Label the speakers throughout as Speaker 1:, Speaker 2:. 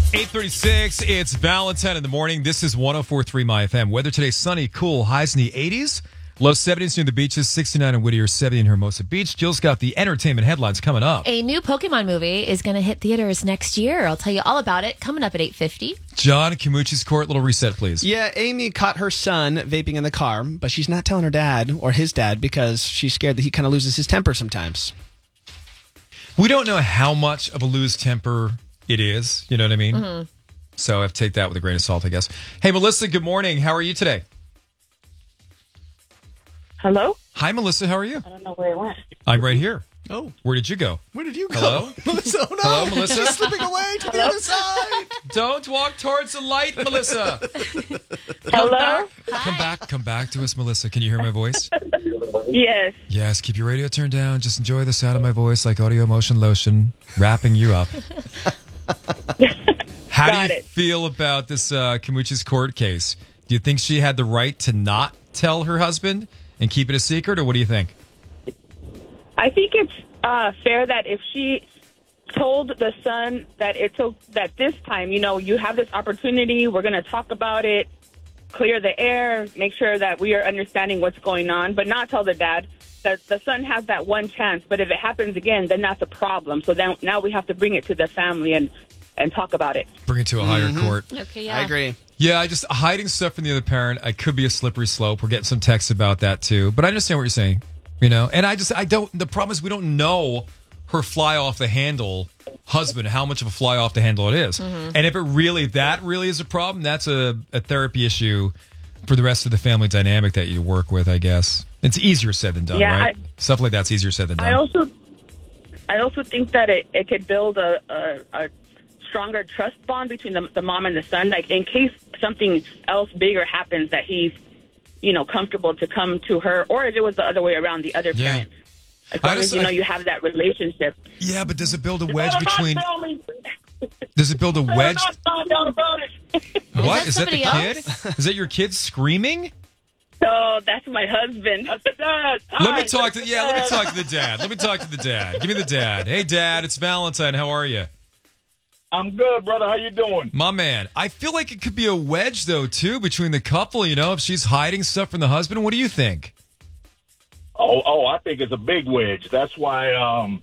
Speaker 1: 8:36. It's Valentine in the morning. This is 104.3 My FM. Weather today, sunny, cool, highs in the 80s. Low 70s near the beaches, 69 in Whittier, 70 in Hermosa Beach. Jill's got the entertainment headlines coming up.
Speaker 2: A new Pokemon movie is going to hit theaters next year. I'll tell you all about it coming up at 8:50.
Speaker 1: John, Kimuchi's Court, little reset, please.
Speaker 3: Yeah, Amy caught her son vaping in the car, but she's not telling her dad or his dad because she's scared that he kind of loses his temper sometimes.
Speaker 1: We don't know how much of a lose temper it is. You know what I mean? Mm-hmm. So I have to take that with a grain of salt, I guess. Hey, Melissa, good morning. How are you today?
Speaker 4: Hello?
Speaker 1: Hi, Melissa. How are you?
Speaker 4: I don't know where it went.
Speaker 1: I'm right here.
Speaker 3: Oh.
Speaker 1: Where did you go?
Speaker 3: Where did you go?
Speaker 1: Hello?
Speaker 3: Melissa, oh no.
Speaker 1: Hello, Melissa?
Speaker 3: She's slipping away to the other side.
Speaker 1: Don't walk towards the light, Melissa.
Speaker 4: Hello?
Speaker 1: Come back to us, Melissa. Can you hear my voice?
Speaker 4: Yes.
Speaker 1: Yes, keep your radio turned down. Just enjoy the sound of my voice like audio motion lotion, wrapping you up. How do you feel about this Kimuchi's Court case? Do you think she had the right to not tell her husband and keep it a secret, or what do you think?
Speaker 4: I think it's fair that if she told the son that that this time, you have this opportunity, we're going to talk about it, clear the air, make sure that we are understanding what's going on, but not tell the dad that the son has that one chance. But if it happens again, then that's a problem. So then now we have to bring it to the family and talk about it.
Speaker 1: Bring it to a higher court.
Speaker 2: Okay, yeah.
Speaker 3: I agree.
Speaker 1: Yeah, just hiding stuff from the other parent, I could be a slippery slope. We're getting some texts about that too. But I understand what you're saying, And the problem is we don't know her fly off the handle husband, how much of a fly off the handle it is. Mm-hmm. And if that really is a problem, that's a therapy issue for the rest of the family dynamic that you work with, I guess. It's easier said than done, right? Stuff like that's easier said than done.
Speaker 4: I also think that it could build a stronger trust bond between the mom and the son, like in case something else bigger happens that he's comfortable to come to her, or if it was the other way around, the other parent. As long as you have that relationship.
Speaker 1: Yeah, but does it build a wedge between? Does it build a wedge? What is that? The kid? Is that your kid screaming?
Speaker 4: No, that's my husband. That's the dad.
Speaker 1: Let me talk to the dad. Let me talk to the dad. Give me the dad. Hey, Dad, it's Valentine. How are you?
Speaker 5: I'm good, brother. How you doing?
Speaker 1: My man. I feel like it could be a wedge, though, too, between the couple, if she's hiding stuff from the husband. What do you think?
Speaker 5: Oh, I think it's a big wedge. That's why,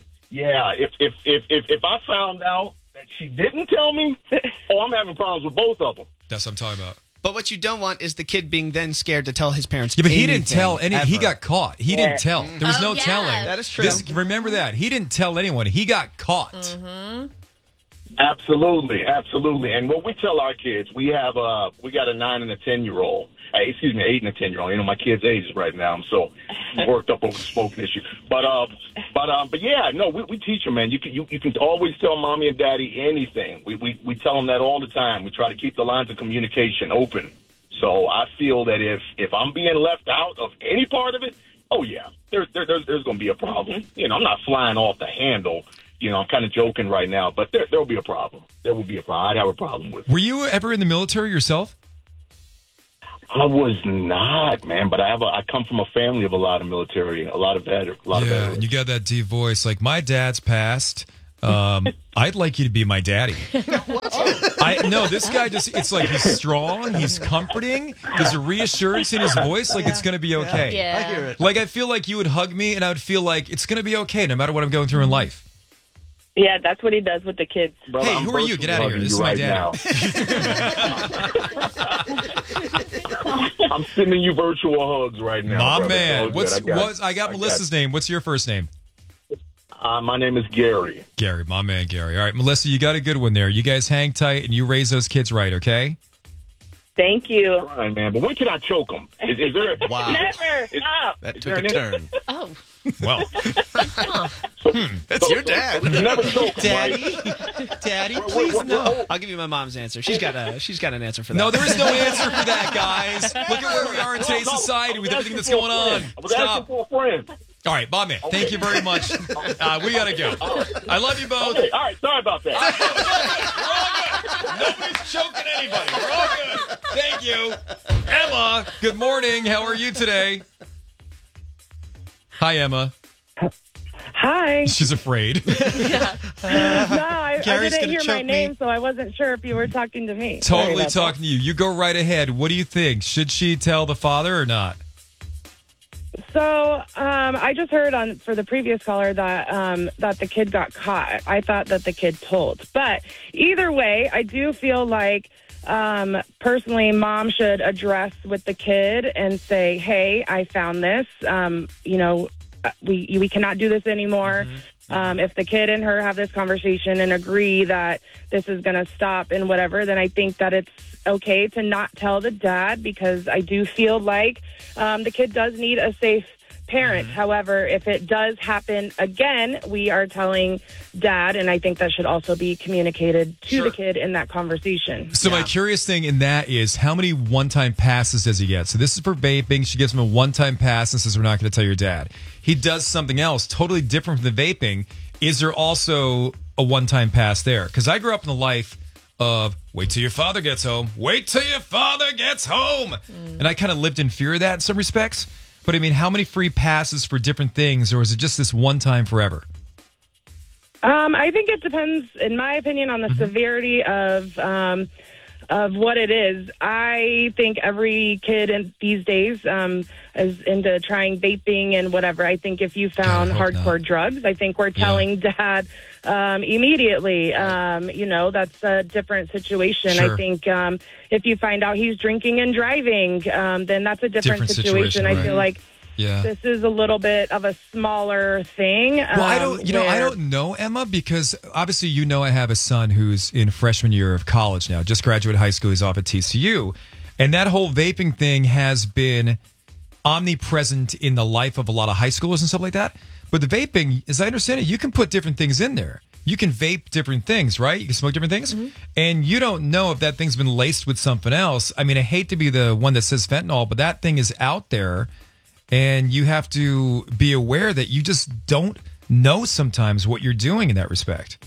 Speaker 5: if I found out that she didn't tell me, I'm having problems with both of them.
Speaker 1: That's what I'm talking about.
Speaker 3: But what you don't want is the kid being then scared to tell his parents.
Speaker 1: Yeah, but he didn't tell any. He got caught. He didn't tell. There was no telling.
Speaker 3: That is true.
Speaker 1: Remember that. He didn't tell anyone. He got caught.
Speaker 2: Mm-hmm.
Speaker 5: Absolutely. And what we tell our kids, we got a 9 and a 10-year-old. 8 and a 10-year-old. My kids' ages right now. I'm so worked up over the smoking issue. But yeah, no, we teach them, man. You can always tell mommy and daddy anything. We tell them that all the time. We try to keep the lines of communication open. So I feel that if I'm being left out of any part of it, oh yeah, there's going to be a problem. I'm not flying off the handle. I'm kind of joking right now, but there'll be a problem. There will be a problem. I'd have a problem with it.
Speaker 1: Were you ever in the military yourself?
Speaker 5: I was not, man, but I come from a family of a lot of military, a lot of veterans.
Speaker 1: Yeah, and you got that deep voice. Like, my dad's passed. I'd like you to be my daddy. No, this guy it's like he's strong, he's comforting, there's a reassurance in his voice, like it's going to be okay.
Speaker 2: Yeah.
Speaker 3: I hear it.
Speaker 1: Like, I feel like you would hug me, and I would feel like it's going to be okay no matter what I'm going through in life.
Speaker 4: Yeah, that's what he does with the kids.
Speaker 5: Brother,
Speaker 1: hey, who are you? Get out of here. This is my dad.
Speaker 5: I'm sending you virtual hugs right now.
Speaker 1: My
Speaker 5: brother.
Speaker 1: man. I got Melissa's name. What's your first name?
Speaker 5: My name is Gary.
Speaker 1: Gary, my man Gary. All right, Melissa, you got a good one there. You guys hang tight and you raise those kids right, okay?
Speaker 4: Thank you.
Speaker 5: All right, man. But when can I choke them? Is there a...
Speaker 3: Wow.
Speaker 4: Never. Stop.
Speaker 3: That took a turn.
Speaker 2: Oh.
Speaker 1: Well.
Speaker 3: That's your dad.
Speaker 5: You never choke,
Speaker 3: Daddy,
Speaker 5: right?
Speaker 3: Daddy, please no. I'll give you my mom's answer. She's got an answer for that.
Speaker 1: No, there is no answer for that, guys. Look at where we are in today's society with everything that's going on.
Speaker 5: I was asking for a friend.
Speaker 1: All right, my man. Thank you very much. We got to go. I love you both.
Speaker 5: Okay, all right. Sorry about that.
Speaker 1: We're all good. Nobody's choking anybody. We're all good. Thank you. Emma, good morning. How are you today? Hi, Emma.
Speaker 4: Hi.
Speaker 1: She's afraid.
Speaker 4: No, I
Speaker 3: Gary's
Speaker 4: didn't
Speaker 3: gonna
Speaker 4: hear my
Speaker 3: choke
Speaker 4: name,
Speaker 3: me.
Speaker 4: so I wasn't sure if you were talking to me. Sorry
Speaker 1: Totally
Speaker 4: about
Speaker 1: talking to you. You go right ahead. What do you think? Should she tell the father or not?
Speaker 4: that. So I just heard for the previous caller that that the kid got caught. I thought that the kid told. But either way, I do feel like personally, mom should address with the kid and say, hey, I found this. We cannot do this anymore. If the kid and her have this conversation and agree that this is going to stop and whatever, then I think that it's okay to not tell the dad, because I do feel like the kid does need a safe parent. However, if it does happen again, we are telling dad, and I think that should also be communicated to the kid in that conversation.
Speaker 1: So my curious thing in that is, how many one-time passes does he get? So this is for vaping. She gives him a one-time pass and says, we're not going to tell your dad. He does something else totally different from the vaping. Is there also a one-time pass there? Because I grew up in the life of wait till your father gets home. Wait till your father gets home. And I kind of lived in fear of that in some respects. But I mean, how many free passes for different things, or is it just this one time forever?
Speaker 4: I think it depends, in my opinion, on the severity of what it is. I think every kid these days is into trying vaping and whatever. I think if you found hardcore drugs, I think we're telling dad immediately. That's a different situation.
Speaker 1: Sure.
Speaker 4: I think if you find out he's drinking and driving, then that's a different situation.
Speaker 1: Right.
Speaker 4: I feel like this is a little bit of a smaller thing.
Speaker 1: Well, I don't know, Emma, because obviously I have a son who's in freshman year of college now, just graduated high school. He's off at TCU, and that whole vaping thing has been omnipresent in the life of a lot of high schoolers and stuff like that. But the vaping, as I understand it, you can put different things in there. You can vape different things, right? You can smoke different things. And you don't know if that thing's been laced with something else. I mean, I hate to be the one that says fentanyl, but that thing is out there. And you have to be aware that you just don't know sometimes what you're doing in that respect.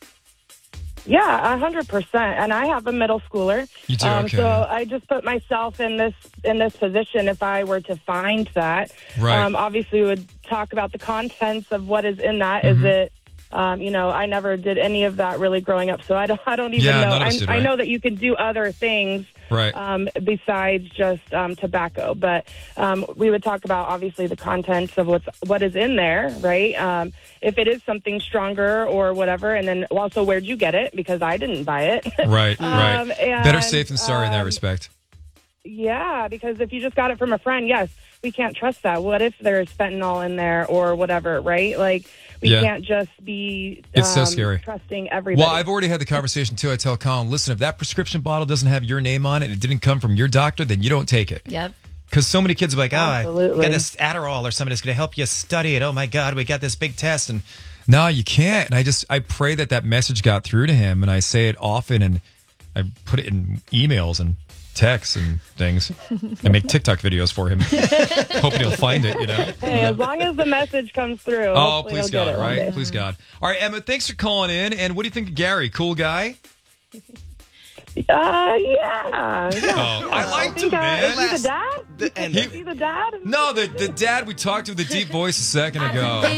Speaker 4: Yeah, 100%. And I have a middle schooler.
Speaker 1: You do, okay.
Speaker 4: So I just put myself in this position if I were to find that.
Speaker 1: Right.
Speaker 4: Obviously, we would talk about the contents of what is in that. Is it, I never did any of that really growing up, so I don't even know. I know that you can do other things.
Speaker 1: Right.
Speaker 4: Besides just tobacco, but we would talk about obviously the contents of what is in there, right? If it is something stronger or whatever, and then also where'd you get it? Because I didn't buy it.
Speaker 1: Right. Better safe than sorry in that respect.
Speaker 4: Yeah, because if you just got it from a friend, yes, we can't trust that. What if there's fentanyl in there or whatever, right? Like, we can't just be
Speaker 1: it's so scary.
Speaker 4: Trusting everybody.
Speaker 1: Well, I've already had the conversation, too. I tell Colin, listen, if that prescription bottle doesn't have your name on it and it didn't come from your doctor, then you don't take it.
Speaker 2: Yep.
Speaker 1: Because so many kids are like, I got
Speaker 4: Absolutely.
Speaker 1: this Adderall or something that's going to help you study it. Oh, my God, we got this big test. And no, you can't. And I pray that message got through to him. And I say it often, and I put it in emails and texts and things. I make TikTok videos for him, hoping he'll find it,
Speaker 4: Hey, as long as the message comes through.
Speaker 1: Oh,
Speaker 4: hopefully
Speaker 1: please
Speaker 4: he'll get
Speaker 1: God,
Speaker 4: it one
Speaker 1: right?
Speaker 4: day.
Speaker 1: Please God. All right, Emma, thanks for calling in. And what do you think of Gary? Cool guy?
Speaker 4: Yeah.
Speaker 1: Oh, I liked him, man.
Speaker 4: Is he the dad? Is he the dad?
Speaker 1: No, the dad we talked to with the deep voice a second ago.